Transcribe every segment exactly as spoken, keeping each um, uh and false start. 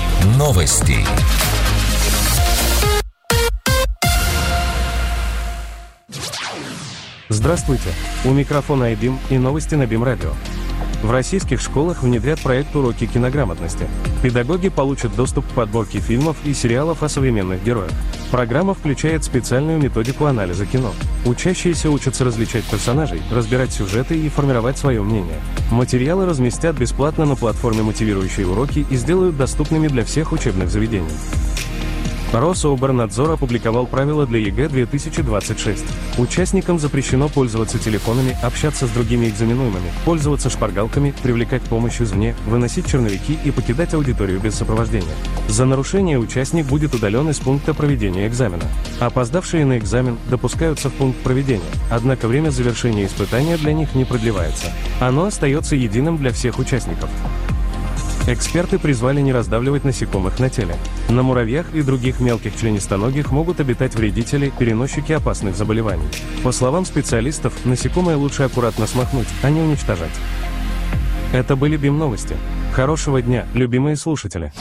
Новости. Здравствуйте! У микрофона iBeam и новости на BeamRadio. В российских школах внедрят проект «Уроки кинограмотности». Педагоги получат доступ к подборке фильмов и сериалов о современных героях. Программа включает специальную методику анализа кино. Учащиеся учатся различать персонажей, разбирать сюжеты и формировать свое мнение. Материалы разместят бесплатно на платформе «Мотивирующие уроки» и сделают доступными для всех учебных заведений. Рособорнадзор опубликовал правила для ЕГЭ две тысячи двадцать шесть. Участникам запрещено пользоваться телефонами, общаться с другими экзаменуемыми, пользоваться шпаргалками, привлекать помощь извне, выносить черновики и покидать аудиторию без сопровождения. За нарушение участник будет удален из пункта проведения экзамена. Опоздавшие на экзамен допускаются в пункт проведения, однако время завершения испытания для них не продлевается. Оно остается единым для всех участников. Эксперты призвали не раздавливать насекомых на теле. На муравьях и других мелких членистоногих могут обитать вредители, переносчики опасных заболеваний. По словам специалистов, насекомые лучше аккуратно смахнуть, а не уничтожать. Это были BeamNовости. новости. Хорошего дня, любимые слушатели.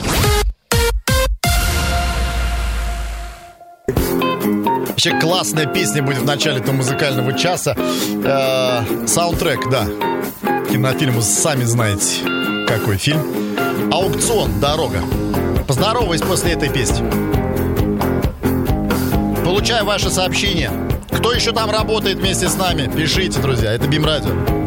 Вообще классная песня будет в начале этого музыкального часа. Э-э, саундтрек, да. Кинофильм, сами знаете, какой фильм. Аукцион. Дорога. Поздороваюсь после этой песни. Получаю ваши сообщения. Кто еще там работает вместе с нами? Пишите, друзья. Это BeamRadio.